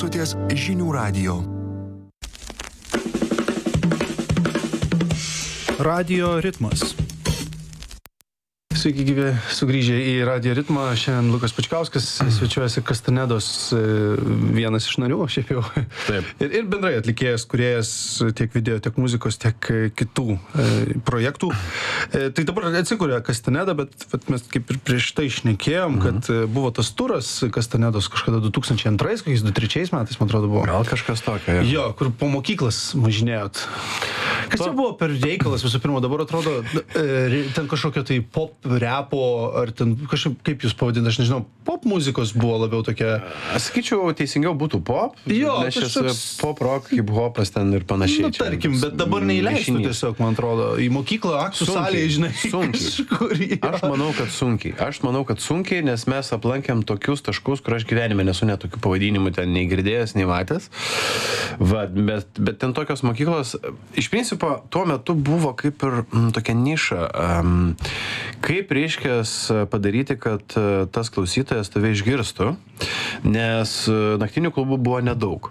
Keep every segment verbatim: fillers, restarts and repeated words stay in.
klausotės Žinių radijo. Radio ritmas. Sveiki gyvi, sugrįžę į Radio ritmą. Šiandien Lukas Pačkauskas, svečiuojasi Castanedos vienas iš narių, šiaip jau. Taip. Ir, ir bendrai atlikėjas, kūrėjas tiek video, tiek muzikos, tiek kitų e, projektų. E, tai dabar atsikūrė Castaneda, bet, bet mes kaip ir prieš tai šnekėjom, mhm. kad buvo tas turas Castanedos kažkada du tūkstančiai antrais, kokiais du tūkstančiai trečiais metais, man atrodo, buvo. Gal kažkas tokio, jo. Jo, kur po mokyklas važinėjot. Kas čia buvo per reikalas visų pirma? Dabar atrodo, e, ten kažkokio tai pop repo, ar ten kažkaip, kaip jūs pavadinate, aš nežinau, pop muzikos buvo labiau tokia... Aš sakyčiau, teisingiau būtų pop, jo, nes šis kažkoks... pop rock, hip hopas ten ir panašiai. Na, tarkim, bet dabar neįleistų tiesiog, man atrodo, į mokyklą, aktų salėje, žinai, sunkiai. Aš manau, kad sunkiai. Aš manau, kad sunkiai, nes mes aplankėm tokius taškus, kur aš gyvenime nesu net tokių pavadinimų ten nei girdėjęs, nei matęs. Va, bet, bet ten tokios mokyklos, iš principo, tuo metu buvo kaip ir m, tokia niša. Um, kaip reiškia padaryti, kad tas klausytojas tave išgirstų, nes naktinių klubų buvo nedaug.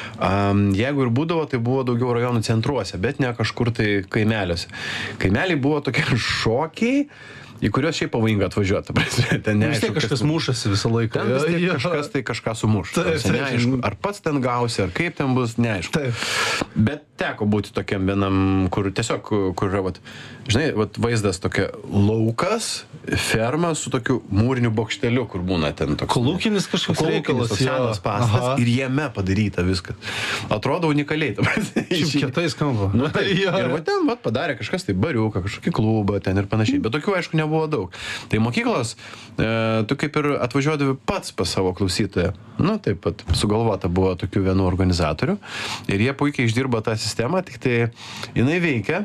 Um, jeigu ir būdavo, tai buvo daugiau rajonų centruose, bet ne kažkur tai kaimeliuose. Kaimeliai buvo tokie šokiai, į kuriuos šiaip pavojinga atvažiuoti. Ten vis tiek kažkas mušasi visą laiką. Ten vis tiek ja, kažkas tai kažką sumuš. Taip, taip. Neaišku, ar pats ten gausi, ar kaip ten bus, neaišku. Taip. Bet teko būti tokiam vienam, kur tiesiog, kur yra, vat, žinai, vat, vaizdas tokia laukas, ferma su tokiu mūriniu bokšteliu, kur būna ten toks. Kolūkinis kažkoks reikalas. Senas pastatas ir jame padaryta viskas. Atrodo unikaliai. Šiaip kietai skamba. Nu, tai, ja, ir va ten vat, padarė kažkas tai bariuką, kažkokį klubą ten ir panašiai. Bet tokių, aišku, nebuvo daug. Tai mokyklos, e, tu kaip ir atvažiuodavai pats pas savo klausytoją. Nu, taip pat sugalvota buvo tokių vienų organizatorių. Ir jie puikiai išdirba tą sistemą, tik tai jinai veikia,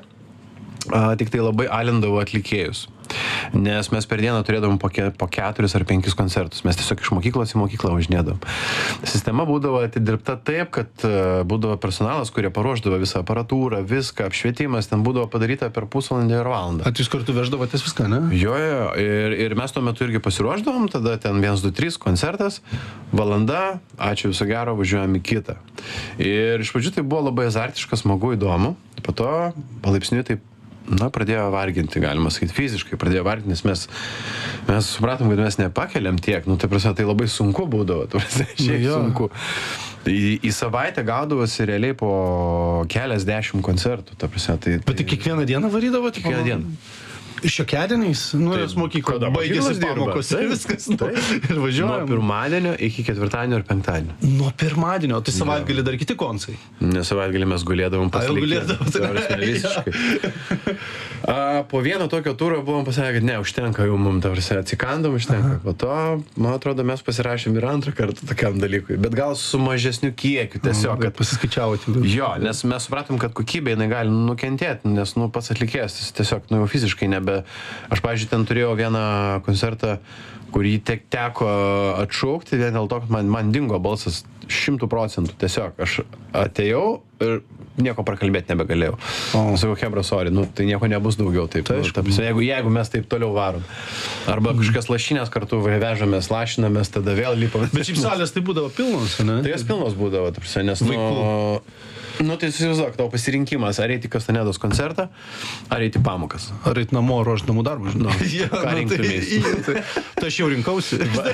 a, tik tai labai alindavo atlikėjus. Nes mes per dieną turėdavom po, ke, po keturis ar penkis koncertus. Mes tiesiog iš mokyklos į mokyklą važinėdavom. Sistema būdavo atidirbta taip, kad uh, būdavo personalas, kurie paruošdavo visą aparatūrą, viską, apšvietimas, ten būdavo padaryta per pusvalandį ir valandą. At jūs kartu veždavotės viską, ne? Jo, jo, ir, ir mes tuo metu irgi pasiruošdavom, tada ten vienas, du, trys koncertas, valanda, ačiū viso gero, važiuojam į kitą. Ir iš pradžių tai buvo labai azartiška, smagu, įdomu. Po to palaipsniui taip na, pradėjo varginti, galima sakyti, fiziškai pradėjo varginti, nes mes, mes supratom, kad mes nepakeliam tiek, nu, tai prasme, tai labai sunku būdavo, tai prasme, šiaip jo. sunku. Į, į savaitę gaudavosi realiai po keliasdešimt koncertų, ta prasme, tai... Bet tai kiekvieną dieną varydavo? Kiekvieną dieną. Šiokiadieniais, nu, jos mokykla baigėsi pamokos ir viskas, nu, ir važiuojam. Nuo pirmadienio iki ketvirtadienio ir penktadienio. Nuo pirmadienio, tai savaitgalį dar kiti koncai. Nes savaitgalį mes gulėdavom pasilikę. Gulėdavom, tai visiškai. A, po vieno tokio turo buvom pasakę, kad ne, užtenka jau mums, tarsi atsikandom, užtenka. Po to, man atrodo, mes pasirašėm ir antrą kartą tokiam dalykui, bet gal su mažesniu kiekiu, tiesiog, kad pasiskaičiavote. Jo, nes mes supratom, kad kokybė jinai gali nukentėti, nes, nu, pats atlikėjas tiesiog, nu, jau fiziškai nebe. Aš, pavyzdžiui, ten turėjau vieną koncertą, kurį te, teko atšaukti, vien dėl to, kad man, man dingo balsas šimtų procentų. Tiesiog aš atėjau ir nieko prakalbėti nebegalėjau. O. Sakau, hebra, sorry, nu, tai nieko nebus daugiau. Taip, tai, nu, taip, jeigu, jeigu mes taip toliau varom. Arba mm. kažkas lašinės kartu vežamės, lašinamės, tada vėl lipam. Bet šiaip salės tai būdavo pilnos, ne? Tai jos pilnos būdavo, taip, nes, nu... Nu, tai įsivaizduok, tavo pasirinkimas, ar eiti į Castanedos koncertą, ar eiti pamokas. Ar eiti namo ruošti namų darbus, žinau. Ja, ką nu, rinktumės? Tai, tai, tai aš jau rinkausi. Va.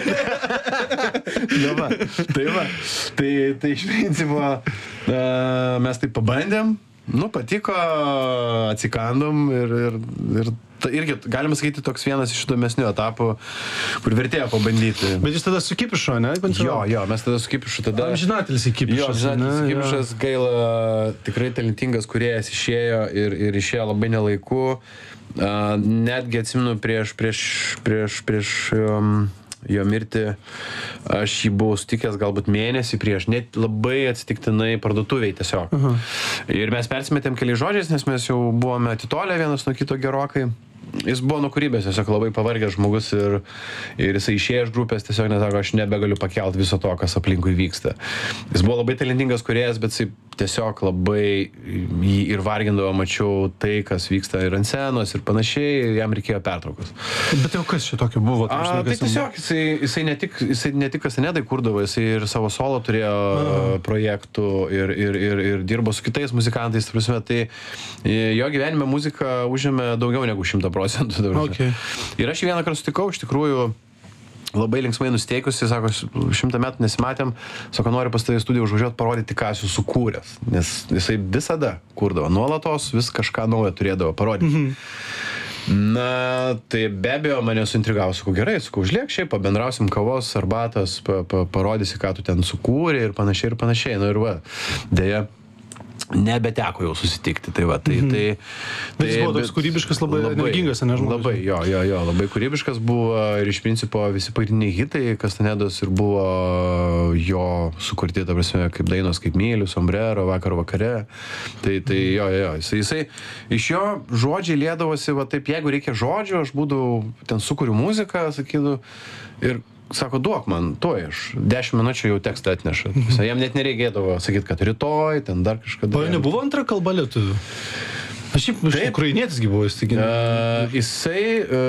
Ja, va. Tai va. Tai, tai iš principo uh, mes taip pabandėm, nu, patiko, atsikandom ir, ir, ir ta, irgi, galima sakyti, toks vienas iš įdomesnių etapų, kur vertėjo pabandyti. Bet jūs tada su Kipišu, ne? Jo, jo, mes tada su Kipišu tada... Amžinatelis į Kipišas. Jo, amžinatelis į Kipišas, gaila, tikrai talentingas kūrėjas išėjo ir, ir išėjo labai nelaiku. Uh, netgi atsimenu prieš, prieš, prieš, prieš um, jo mirtį, aš jį buvau sutikęs galbūt mėnesį prieš, net labai atsitiktinai parduotuviai tiesiog. Uh-huh. Ir mes persimetėm keliais žodžiais, nes mes jau buvome atitolę vienas nuo kito gerokai. Jis buvo nukūrybęs, tiesiog labai pavargęs žmogus ir, ir jisai išėjo iš grupės, tiesiog nesako, aš nebegaliu pakelt viso to, kas aplinkui vyksta. Jis buvo labai talentingas kūrėjas, bet jisai tiesiog labai jį ir vargindavo, mačiau tai, kas vyksta ir ant scenos ir panašiai, ir jam reikėjo pertraukos. Bet jau kas čia tokio buvo? A, tai tiesiog jisai, jisai, ne tik, jisai ne tik kastanedai kurdavo, jisai ir savo solo turėjo Aha. projektų ir, ir, ir, ir dirbo su kitais muzikantais, ta prasme, tai jo gyvenime muzika užėmė daugiau negu šimtą procentų. Okay. Ir aš jį vieną kartą sutikau, iš tikrųjų, labai linksmai nusteikusi, sako, šimtą metų nesimatėm, sako, noriu pas tave į studiją užvažiuoti, parodyti, ką esu sukūręs, nes jisai visada kurdavo, nuolatos vis kažką naujo turėdavo parodyti. Mhm. Na, tai be abejo mane suintrigavo, sakau, gerai, sakau, užliek šiaip, pabendrausim kavos, arbatos, pa, pa, parodysi, ką tu ten sukūrė ir panašiai ir panašiai. Nu ir va, dėja, nebeteko jau susitikti, tai va, tai... Mhm. tai, tai jis buvo toks kūrybiškas, labai, labai energingas, ne žmogus? Labai, jo, jo, jo, labai kūrybiškas buvo ir iš principo visi pagrindiniai hitai Kastanedos ir buvo jo sukurti, ta prasme, kaip dainos, kaip Myliu, Sombrero, Vakaro vakare, tai, tai jo, jo, jisai, jisai, iš jo žodžiai liedavosi, va taip, jeigu reikia žodžių, aš būdavau, ten sukuriu muziką, sakydavau, ir sako, duok man, tuoj aš, dešimt minučių jau tekstą atneša. Jam net nereikėdavo sakyti, kad rytoj, ten dar kažkada. O nebuvo antra kalba lietuvių? Aš šiaip ukrainietis buvo įstikinęs. Uh, jisai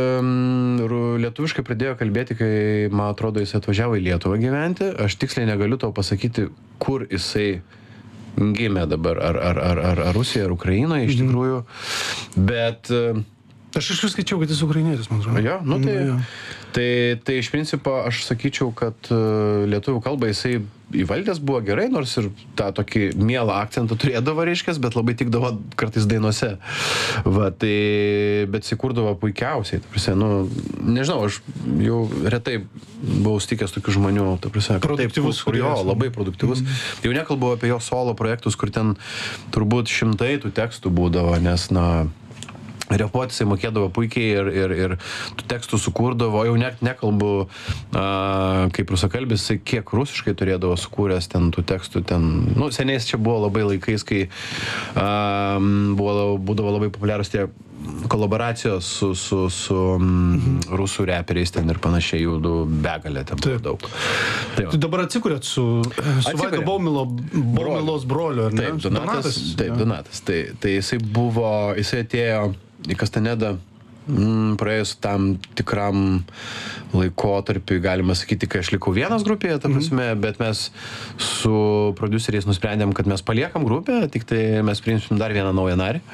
um, lietuviškai pradėjo kalbėti, kai, man atrodo, jis atvažiavo į Lietuvą gyventi. Aš tiksliai negaliu tau pasakyti, kur jisai gimė dabar, ar, ar, ar, ar, ar Rusijoje, ar Ukrainoje, iš tikrųjų. Bet... Uh, Aš iš vis skaičiau, kad jis ukrainietis, man atrodo. Jo, nu tai, Nu, jo. tai, tai iš principo aš sakyčiau, kad uh, lietuvių kalbą jisai įvaldęs buvo gerai, nors ir tą tokį mielą akcentą turėdavo, reiškės, bet labai tikdavo kartais dainuose. Va, tai, bet įsikurdavo puikiausiai. Ta prasme, nu, nežinau, aš jau retai buvau stikęs tokių žmonių, ta prasme, Produktyvus, taip, kur jo, labai produktyvus. Mm. Jau nekalbu apie jo solo projektus, kur ten turbūt šimtai tų tekstų būdavo, nes, na, repuoti jisai mokėdavo puikiai ir, ir, ir tų tekstų sukurdavo, jau net nekalbu, a, kaip rusakalbis, jisai kiek rusiškai turėdavo sukūręs ten tų tekstų, ten, nu, seniai čia buvo labai laikais, kai a, buvo, būdavo labai populiarus tie kolaboracijos su, su, su mhm. rusų reperiais ten ir panašiai, jų begalė ten buvo daug. Tai tu dabar atsikūrėt su, su Vaiko Baumilo, Baumilos broliu, ar ne? Taip, Donatas. Donatas, taip, ja. Donatas. Tai, tai jisai buvo, jisai atėjo į Kastanedą mm, praėjus tam tikram laikotarpiui, galima sakyti, kai aš likau vienas grupėje, ta prasme, mm-hmm. bet mes su prodiuseriais nusprendėm, kad mes paliekam grupę, tik tai mes priimsim dar vieną naują narį.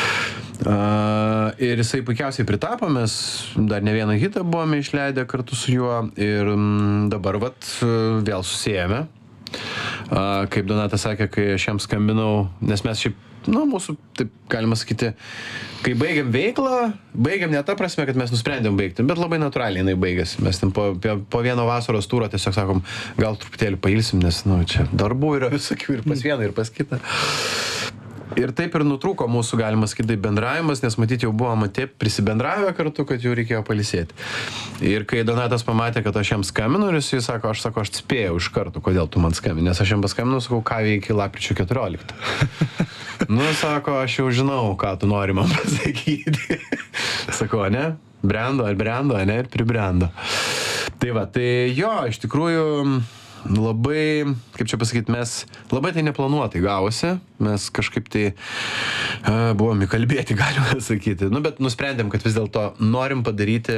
Uh, ir jisai puikiausiai pritapo, mes dar ne vieną hitą buvome išleidę kartu su juo ir mm, dabar vat vėl susijėme. Uh, kaip Donatas sakė, kai aš jam skambinau, nes mes šiaip, nu, mūsų, taip galima sakyti, kai baigiam veiklą, baigiam ne ta prasme, kad mes nusprendėm baigti, bet labai natūraliai jinai baigėsi. Mes ten po, po vieno vasaros tūro tiesiog sakom, gal truputėlį pailsim, nes, nu, čia darbų yra visokių ir pas vieną, ir pas kitą. Ir taip ir nutrūko mūsų, galima sakyti, bendravimas, nes matyti jau buvome taip prisibendravę kartu, kad jau reikėjo palisėti. Ir kai Donatas pamatė, kad aš jam skambinu, ir jis sako, aš sako, aš spėjau iš karto, kodėl tu man skambini, nes aš jam paskambinu, sakau, ką veikia lapkričio keturioliktą. Nu, sako, aš jau žinau, ką tu nori man pasakyti. Sakau, ne, brendo, ar brendo, ne, ir pribrendo. Tai va, tai jo, iš tikrųjų... labai, kaip čia pasakyti, mes labai tai neplanuotai gavosi, mes kažkaip tai uh, buvom įkalbėti, galima sakyti, nu, bet nusprendėm, kad vis dėlto norim padaryti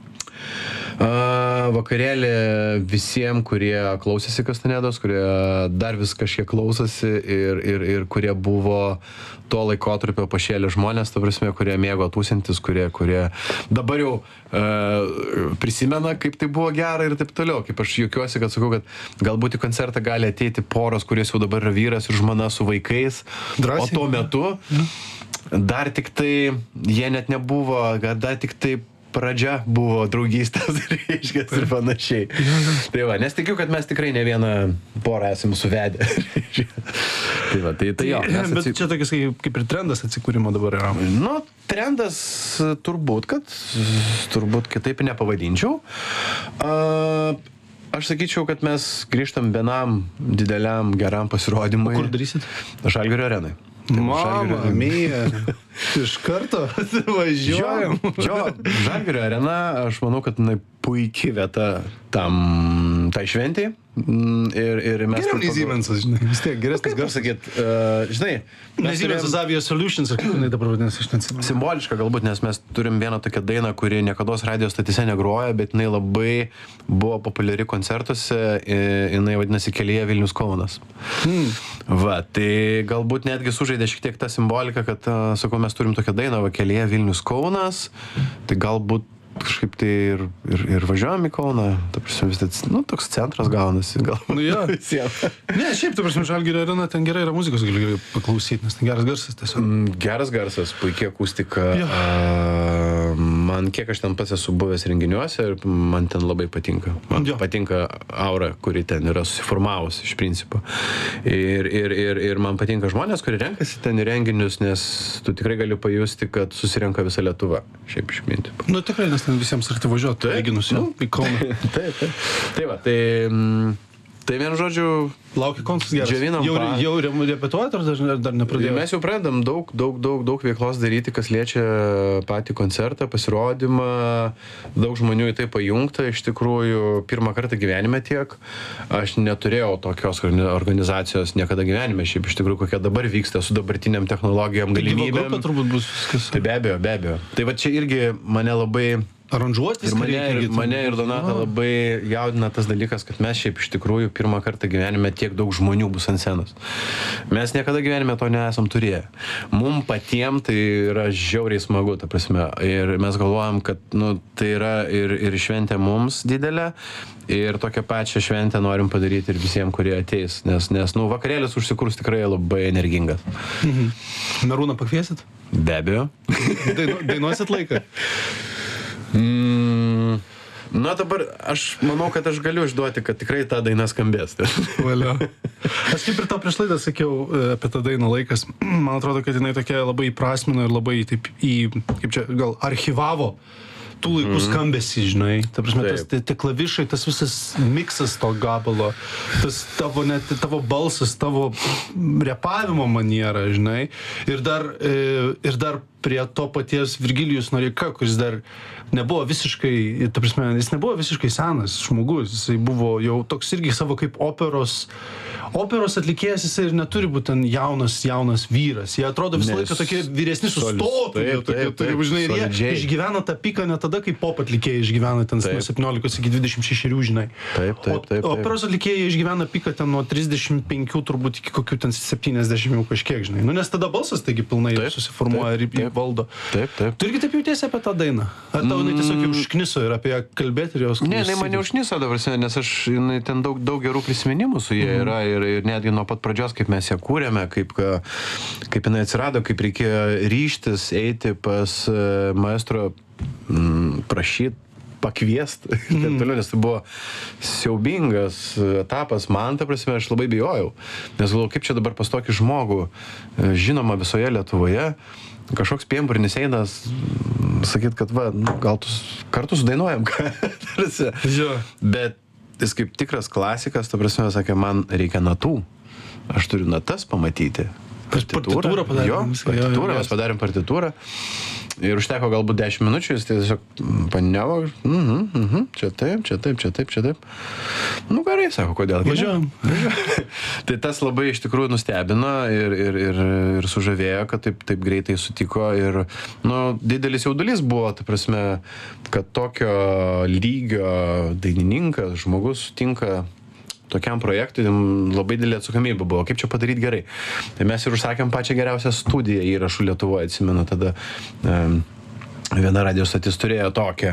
uh, vakarėlį visiems, kurie klausėsi Kastanedos, kurie dar vis kažkiek klausosi ir, ir, ir kurie buvo to laikotarpio pašėlę žmonės, ta prasme, kurie mėgo tūsintis, kurie, kurie dabar jau e, prisimena, kaip tai buvo gera ir taip toliau. Kaip aš juokiuosi, kad sakau, kad galbūt į koncertą gali ateiti poros, kuris jau dabar yra vyras ir žmona su vaikais. Drąsiai. O tuo metu dar tik tai, jie net nebuvo, dar tik tai pradžia buvo draugystės, reiškia, ir panašiai. Tai va, nes tikiu, kad mes tikrai ne vieną porą esam suvedę. Tai va, tai, tai jo. Bet atsik... čia tokias kaip, kaip ir trendas atsikūrimo dabar yra. Nu, trendas turbūt, kad turbūt kitaip nepavadinčiau. Uh, aš sakyčiau, kad mes grįžtam vienam dideliam geram pasirodymui. O kur darysit? Žalgirio arenai. Mama mia, iš karto važiuojam. Jo, Žalgirio arena, aš manau, kad jinai puikiai vieta tam mm, tai šventei. Mm, ir, ir mes... Geriau nei Siemensas, žinai, vis tiek geresnis Kaip garsas. sakyt, uh, žinai, Ne Siemensas Avio Solutions, ar kaip jinai dabar vadinasi, aš neatsimenu. simboliška galbūt, nes mes turim vieną tokią dainą, kuri niekados radio stotyse negroja, bet jinai labai buvo populiari koncertuose, i- jinai vadinasi Kelyje Vilnius Kaunas. Hmm. Va, tai galbūt netgi sužaidė šiek tiek tą simboliką, kad, a, sakau, mes turim tokią dainą, va, Kelyje Vilnius Kaunas, tai galbūt kažkaip tai ir, ir, ir važiuojam į Kauną, ta prasme, vis tai, nu, toks centras gaunasi, gal. Nu jo. Visiems. Ne, šiaip, tu prasme, Žalgirio arena, ten gerai yra muzikos, gali gerai paklausyti, nes ten geras garsas tiesiog. Mm, Geras garsas, puikia akustika. Jo. A, man kiek aš ten pats esu buvęs renginiuose ir man ten labai patinka. Man Jo. patinka aura, kuri ten yra susiformavusi iš principo. Ir, ir, ir, ir man patinka žmonės, kurie renkasi ten į renginius, nes tu tikrai gali pajusti, kad susirenka visa Lietuva. Šiaip iš principo. Nu tikrai, nes ten visiems arti važiuoti, lyginus jau į Kauną. Taip, taip. Tai va, tai... mm, Tai vienu žodžiu, Laukia koncas geras. Džiovinam Jau, pa- jau repetuojat ar dar, dar nepradėjot? mes jau pradedam daug, daug, daug, daug veiklos daryti, kas liečia patį koncertą, pasirodymą, daug žmonių į tai pajungta, iš tikrųjų, pirmą kartą gyvenime tiek. Aš neturėjau tokios organi- organizacijos niekada gyvenime, šiaip iš tikrųjų, kokia dabar vyksta su dabartiniam technologijom, Gyva galimybėm. grupė turbūt bus viskas. Tai be abejo, be abejo. Tai va čia irgi mane labai... Aranžuotis Ir mane, reikia ir, gi, mane ir Donatą labai jaudina tas dalykas, kad mes šiaip iš tikrųjų pirmą kartą gyvenime tiek daug žmonių bus ant scenos. Mes niekada gyvenime to nesam turėję. Mums patiem tai yra žiauriai smagu, ta prasme. Ir mes galvojam, kad nu, tai yra ir, ir šventė mums didelė, ir tokią pačią šventę norim padaryti ir visiems, kurie ateis. Nes, nes nu, vakarėlis užsikurs tikrai labai energingas. Mhm. Merūną pakviesit? Be abejo. Dainu, dainuosit laiką? Mm, na dabar aš manau, kad aš galiu išduoti, kad tikrai ta daina skambės. Valio. Aš kaip ir tau prieš laidą sakiau e, apie tą dainą laikas. Man atrodo, kad jinai tokia labai įprasmino ir labai taip į, kaip čia, gal archyvavo tų laikų skambesį, žinai. Ta prasme, tas, tie, tie klavišai, tas visas miksas to gabalo, tas tavo, net, tavo balsas, tavo repavimo maniera, žinai. Ir dar, e, ir dar prie to paties Virgilijus Noreika, kuris dar nebuvo visiškai, ta prasme, jis nebuvo visiškai senas žmogus, jisai buvo jau toks irgi savo kaip operos, operos atlikėjas, jisai ir neturi būti ten jaunas, jaunas vyras. Jie atrodo visą Nes laiką tokie vyresni solid- sustotų, jie taip, tokie taip, turi, taip, žinai, ir jie solidžiai. išgyvena tą piką ne tada, kai pop atlikėjai išgyvena ten Taip. nuo septyniolikos iki dvidešimt šešių, žinai. Taip, taip, O- taip, taip. Operos atlikėjai išgyvena piką ten nuo trisdešimt penkių turbūt iki kokių ten septyniasdešimt jau kažkiek, žinai. Nu, nes tada balsas taigi pilnai Taip, susiformuoja taip, ir jį taip. valdo. Taip, taip. Tu irgi taip jautiesi apie tą dainą? Ar tau jinai tiesiog jau užkniso ir apie ją kalbėti ir jos Ne, jinai mane klausytis? užniso dabar, nes aš jinai ten daug, daug gerų prisiminimų su jie yra ir, ir netgi nuo pat pradžios, kaip mes ją kūrėme, kaip, ka- kaip jinai atsirado, kaip reikėjo ryštis eiti pas e, maestro mm, prašyti pakviest ir taip toliau, nes tai buvo siaubingas etapas man, ta prasme, aš labai bijojau, nes galvoju, kaip čia dabar pas tokį žmogų, e, žinoma visoje Lietuvoje, kažkoks piemburnis einas, sakyt, kad va, nu, gal tu s- kartu sudainuojam, ką, tarsi. Jo. Bet jis kaip tikras klasikas, ta prasme, sakė, man reikia natų, aš turiu natas pamatyti. Partitūrą padarėm Jo, viską, jo, jo, partitūrą, jo. mes padarėm partitūrą. Ir užteko galbūt dešimt minučių, jis tai tiesiog paniavo, mhm, mhm, čia taip, čia taip, čia taip, čia taip. Nu gerai, sako, kodėl. gi ne? Važiuojam. Tai tas labai iš tikrųjų nustebino ir, ir, ir, ir sužavėjo, kad taip, taip greitai sutiko ir, nu, didelis jaudulys buvo, ta prasme, kad tokio lygio dainininkas, žmogus sutinka tokiam projektui, labai didelė atsakomybė buvo, kaip čia padaryti gerai. Tai mes ir užsakėm pačią geriausią studiją įrašų Lietuvoje, atsimenu tada. Um, Viena radio stotis turėjo tokią.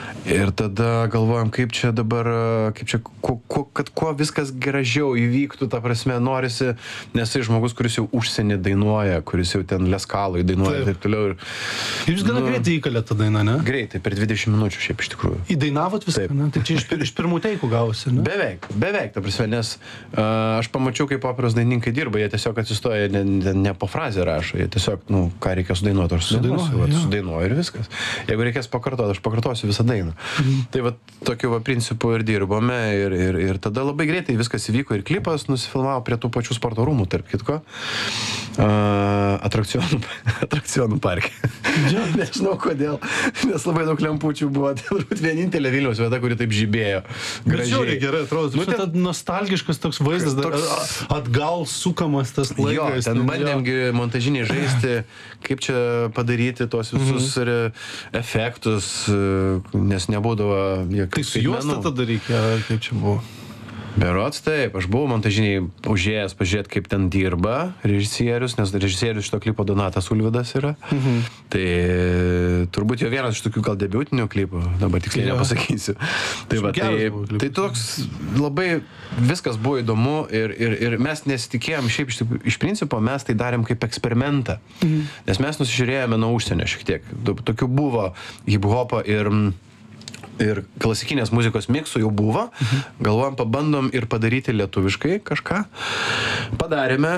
Ir tada galvojam, kaip čia dabar, kaip čia, kuo, kuo, kad kuo viskas gražiau įvyktų, ta prasme, norisi, nes tai žmogus, kuris jau užsienį dainuoja, kuris jau ten leskaloj dainuoja ir Taip. taip toliau. Ir, Jūs gana Nu. greitai įkalėt tą dainą, ne? greitai, per dvidešimt minučių šiaip iš tikrųjų. Įdainavot viską, Taip. ne? Tai čia iš, pir- iš pirmų teikų gavosi, ne? Beveik, beveik, ta prasme, nes uh, aš pamačiau, kaip operos dainininkai dirba, jie tiesiog atsistoja, ne, ne, ne po frazę rašo, jie tiesiog, nu, ką reikia sudainuoti, aš sudainuosiu, Sudainuoja, vat, jo. sudainuoju ir viskas. Jeigu reikės pakartoti, aš pakartosiu visą dainą. Mhm. Tai va, tokiu va principu ir dirbome ir, ir, ir tada labai greitai viskas įvyko ir klipas nusifilmavo prie tų pačių sporto rūmų, tarp kitko. uh, atrakcionų, atrakcionų parke. Nežinau kodėl, nes labai daug lempučių buvo. Tai turbūt vienintelė Vilniaus vieta, kuri taip žibėjo. Bet žiauriai gerai atrodo. Nu, ten nostalgiškas toks vaizdas, toks... atgal sukamas tas laikas. Jo, ten bandėmgi montažiniai žaisti, kaip čia padaryti tuos visus mm-hmm. efektus, nes nebūdavo jokių. Tai su juosta tada reikėjo, kaip čia buvo? Berods taip, aš buvau montažiniai užėjęs pažiūrėti, kaip ten dirba režisierius, nes režisierius šito klipo Donatas Ulvydas yra. Mhm. Tai turbūt jo vienas iš tokių gal debiutinių klipų, dabar tiksliai ja. nepasakysiu. Tai, va, tai, tai toks labai viskas buvo įdomu ir, ir, ir mes nesitikėjom, šiaip iš, iš principo mes tai darėm kaip eksperimentą, mhm. nes mes nusižiūrėjome nuo užsienio šiek tiek. Tokių buvo hip-hopo ir... ir klasikinės muzikos miksų jau buvo, mhm. galvojom, pabandom ir padaryti lietuviškai kažką. Padarėme,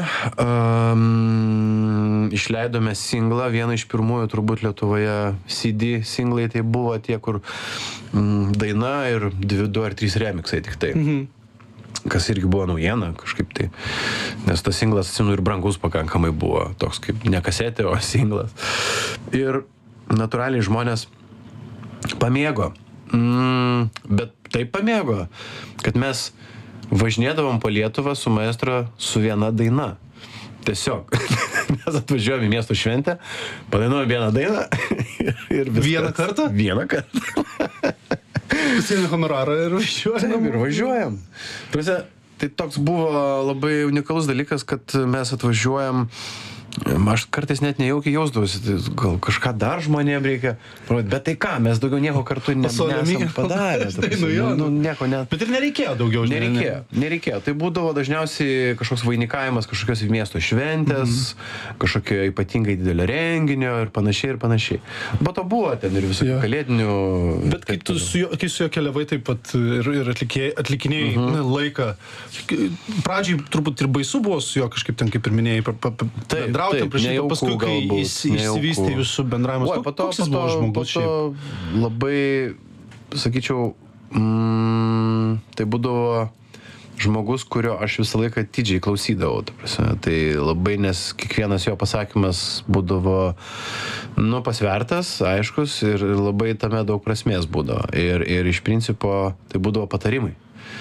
um, išleidome singlą, vieną iš pirmųjų turbūt Lietuvoje C D singlai, tai buvo tie, kur um, daina ir dvi, du ar trys remixai tik tai. Mhm. Kas irgi buvo naujiena kažkaip tai, nes tas singlas, atsimenu, ir brangus pakankamai buvo, toks kaip ne kasetė, o singlas. Ir natūraliai žmonės pamėgo. Mm, bet taip pamėgo, kad mes važinėdavom po Lietuvą su maestro su viena daina. Tiesiog. Mes atvažiuojame į miesto šventę, padainuojame vieną dainą ir viskas. Vieną kartą? Vieną kartą. Pasiėmė honorarą ir važiuojam. Taip, ir važiuojam. Tuose, tai toks buvo labai unikalus dalykas, kad mes atvažiuojam. Aš kartais net nejaukiai jausdavausi, gal kažką dar žmonėm reikia, bet tai ką, mes daugiau nieko kartu ne, nesam padarę. Tai, nu, jo, nu, nieko net. Bet ir nereikėjo daugiau, žinai. Nereikėjo, nereikėjo. Tai būdavo dažniausiai kažkoks vainikavimas, kažkokios miesto šventės, mm-hmm. kažkokio ypatingai didelio renginio ir panašiai ir panašiai. Bet to buvo ten ir visokių kalėdinių. Bet kai tu su juo, kai su juo keliavai taip pat ir, ir atlikinėjai mm-hmm. laiką, pradžiai turbūt ir baisu buvo su juo kažkaip ten, kaip ir minėjai, pa, pa, taip. Taip, prašyti, paskui, kai išsivystė jūsų bendravimas, Oi, po to, koks jis buvo žmogus šiaip? Po to labai, sakyčiau, mm, tai būdavo žmogus, kurio aš visą laiką atidžiai klausydavau. Ta prasme. Tai labai, nes kiekvienas jo pasakymas būdavo, nu, pasvertas, aiškus ir labai tame daug prasmės būdavo. Ir, ir iš principo tai būdavo patarimai.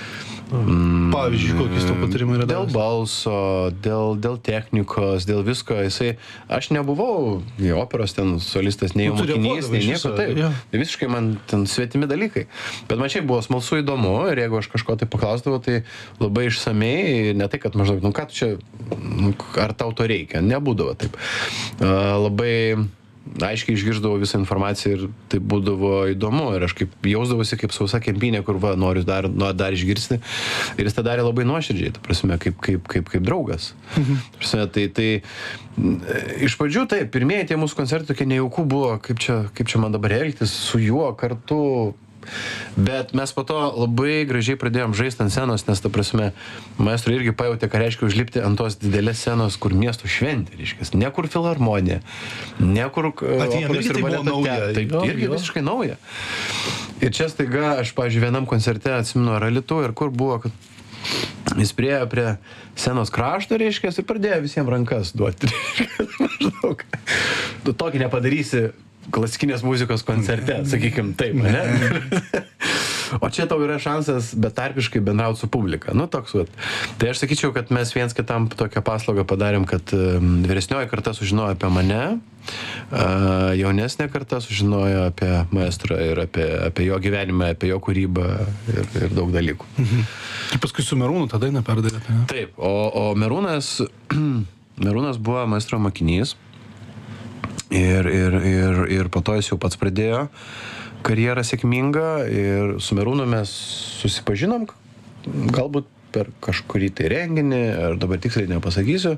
Mm, Pavyzdžiui, kokiais to patarimai yra dėl balso, dėl, dėl technikos, dėl visko. Jisai, aš nebuvau operos ten solistas, nei nu, mokinys, nei nieko. Taip, ja. Tai visiškai man ten svetimi dalykai. Bet man šiaip buvo smalsu įdomu ir jeigu aš kažko tai paklausdavau, tai labai išsamei, ne tai, kad maždaug, nu ką tu čia, nu, ar tau to reikia, nebūdavo taip. Uh, labai... aiškiai išgirdavau visą informaciją ir tai būdavo įdomu ir aš kaip jausdavosi kaip sausa kempinė, kur va, noriu dar, dar išgirsti ir jis tą darė labai nuoširdžiai, ta prasme, kaip, kaip, kaip, kaip draugas. Mhm. Prasme, tai, tai iš pradžių tai pirmieji tie mūsų koncertai tokie nejaukų buvo, kaip čia, kaip čia man dabar elgtis su juo kartu. Bet mes po to labai gražiai pradėjom žaisti ant scenos, nes, ta prasme, maestro irgi pajautė, ką reiškia užlipti ant tos didelės scenos, kur miesto šventė, reiškia, ne kur filharmonija, ne kur operos ir baleto teatras, tai irgi jo. Visiškai nauja. Ir čia staiga, aš, pavyzdžiui, vienam koncerte atsimenu ar Alytuj, ir kur buvo, kad jis priėjo prie scenos krašto, reiškia, ir pradėjo visiems rankas duoti. Maždaug. Tu tokį nepadarysi klasikinės muzikos koncerte, sakykim taip, ne? O čia tau yra šansas betarpiškai bendrauti su publika. Nu, toks, vat. Tai aš sakyčiau, kad mes viens kitam tokią paslaugą padarėm, kad um, vyresnioji karta sužinojo apie mane, uh, jaunesnė karta sužinojo apie maestrą ir apie, apie jo gyvenimą, apie jo kūrybą ir, ir daug dalykų. Mhm. Ir paskui su Merūnu tą dainą perdavėte, ne? Taip, o, o Merūnas, Merūnas buvo maestro mokinys. Ir, ir, ir, ir po to jis jau pats pradėjo karjerą sėkmingą ir su Merūnu mes susipažinom, galbūt per kažkurį tai renginį, ar dabar tiksliai nepasakysiu.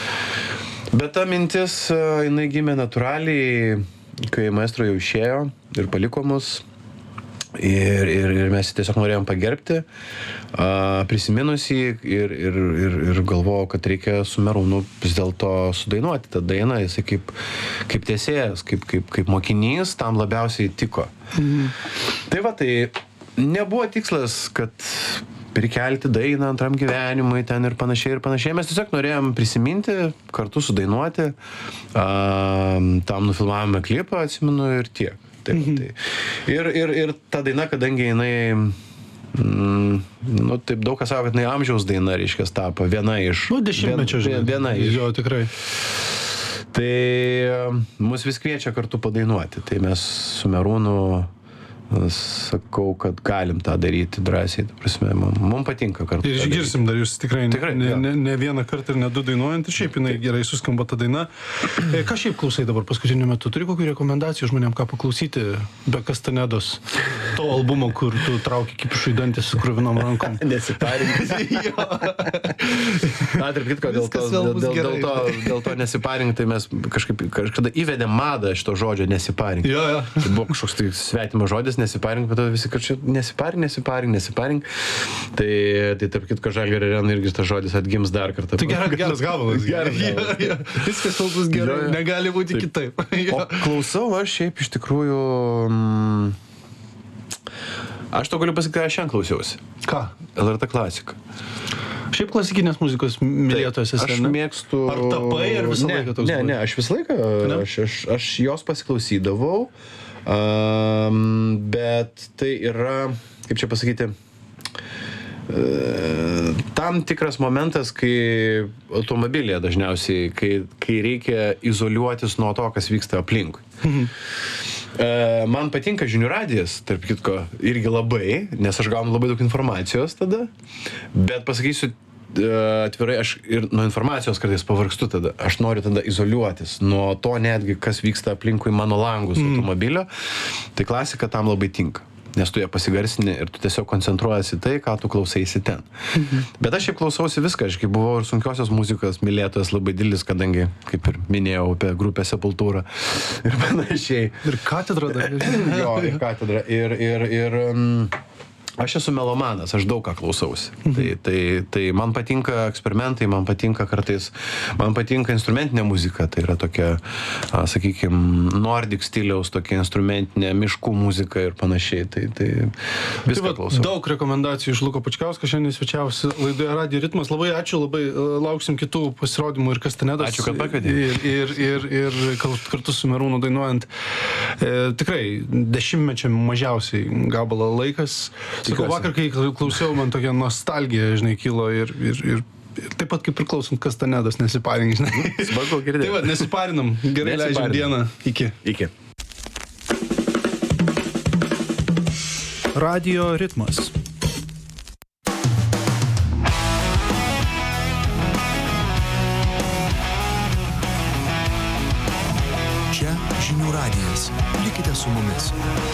Bet ta mintis, jinai gimė natūraliai, kai maestro jau išėjo ir paliko mus. Ir, ir, ir mes tiesiog norėjom pagerbti, a, prisiminus jį ir, ir, ir, ir galvojau, kad reikia su Merūnu vis dėlto sudainuoti tą dainą, jisai kaip, kaip tiesėjas, kaip, kaip, kaip mokinys tam labiausiai tiko. Mhm. Tai va, tai nebuvo tikslas, kad prikelti dainą antram gyvenimui ten ir panašiai ir panašiai. Mes tiesiog norėjom prisiminti, kartu sudainuoti, a, tam nufilmavome klipą, atsimenu, ir tiek. Taip, mhm. tai. Ir, ir, ir ta daina, kadangi jinai, mm, nu, taip daug kas savo, kad jinai amžiaus daina, reiškia, tapo viena iš... Nu, dešimtmečio, žinai. Viena iš. Jo, tikrai. Tai mus vis kviečia kartu padainuoti. Tai mes su Merūnu sakau, kad galim tą daryti drąsiai. Prasme, mums patinka kartu. Ir išgirsim dar jūs tikrai, tikrai ne, ne, ne vieną kartą ir ne du dainuojant. Ir šiaip jinai gerai suskamba ta daina. E, ką šiaip klausai dabar paskutiniu metu? Turi kokių rekomendacijų žmonėm, ką paklausyti be Kastanedos? To albumo, kur tu trauki kipišų į dantį su kruvinom rankom. Nesiparink. Na, tarp kitko, dėl to, dėl, dėl, dėl, to, dėl to nesiparink, tai mes kažkaip kažkada įvedėm madą šito žodžio nesiparink. Jo, jo. Tai buvo kažkoks tai svetimas žodis, nesiparink, bet visi kažkaip nesiparink, nesiparink, nesiparink. Tai, tai tarp kitko, Žalgirio Arenoj irgi tas žodis atgims dar kartą. Tai geras, geras gabalas. Geras gabalas. Ja, ja. Viskas kol bus gerai, ja, ja. Negali būti taip. Kitaip. Ja. O klausau aš šiaip iš tikrųjų... Mm, aš to galiu pasakyti, aš šiandien klausiausi. Ką? L R T klasika. Šiaip klasikinės muzikos mylėtojas esi, aš ne? mėgstu... Ar tapai, ar visą ne, laiką toks? Ne, buvo? ne, aš visą laiką, aš, aš, aš jos pasiklausydavau, um, bet tai yra, kaip čia pasakyti, uh, tam tikras momentas, kai automobilėje dažniausiai, kai, kai reikia izoliuotis nuo to, kas vyksta aplinkui. Mhm. Uh, man patinka žinių radijas, tarp kitko, irgi labai, nes aš gaunu labai daug informacijos tada, bet pasakysiu uh, atvirai, aš ir nuo informacijos kartais pavargstu tada, aš noriu tada izoliuotis nuo to netgi, kas vyksta aplinkui mano langus mm. automobilio, tai klasika tam labai tinka. Nes tu ją pasigarsini ir tu tiesiog koncentruojasi tai, ką tu klausaisi ten. Mhm. Bet aš šiaip klausausi viską, aš kaip buvau ir sunkiosios muzikos mylėtojas labai didelis, kadangi, kaip ir minėjau, apie grupę Sepultūrą ir panašiai. Ir katedra dar. Jo, ir katedra. Ir, ir, ir um, aš esu melomanas, aš daug ką klausausi. Mhm. Tai, tai, tai man patinka eksperimentai, man patinka kartais, man patinka instrumentinė muzika, tai yra tokia, a, sakykime, nordic stiliaus, tokia instrumentinė, miškų muzika ir panašiai. Tai, tai viską tai klausau. Daug rekomendacijų iš Luko Pučkausko, šiandien svečiavosi laidoje Radio Ritmas. Labai ačiū, labai lauksim kitų pasirodymų ir Kastanedos. Ačiū, kad pakvietei. Ir, ir, ir, ir kartu su Merūnu dainuojant. E, tikrai dešimtmečio mažiausiai gabalą laikas. Sakau, vakar, kai klausiau, man tokia nostalgija, žinai, kilo ir, ir, ir, ir taip pat kaip ir klausant Kastanedos, nesiparink, žinai. Smagu girdėti. Tai va, nesiparinam, gerai leidžiam dieną. Iki. Iki. Radio Ritmas. Čia žinių radijas. Likite su mumis.